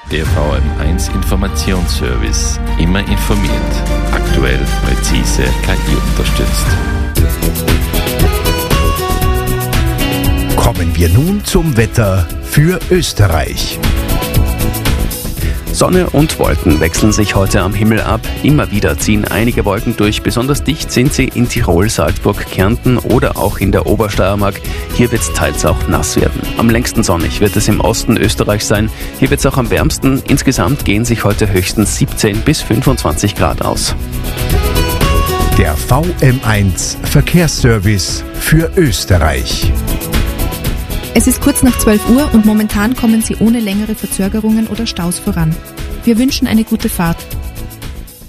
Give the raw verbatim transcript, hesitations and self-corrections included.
Der V M eins Informationsservice. Immer informiert. Aktuell, präzise, K I unterstützt. Kommen wir nun zum Wetter für Österreich. Sonne und Wolken wechseln sich heute am Himmel ab. Immer wieder ziehen einige Wolken durch. Besonders dicht sind sie in Tirol, Salzburg, Kärnten oder auch in der Obersteiermark. Hier wird es teils auch nass werden. Am längsten sonnig wird es im Osten Österreichs sein. Hier wird es auch am wärmsten. Insgesamt gehen sich heute höchstens siebzehn bis fünfundzwanzig Grad aus. Der V M eins Verkehrsservice für Österreich. Es ist kurz nach zwölf Uhr und momentan kommen Sie ohne längere Verzögerungen oder Staus voran. Wir wünschen eine gute Fahrt.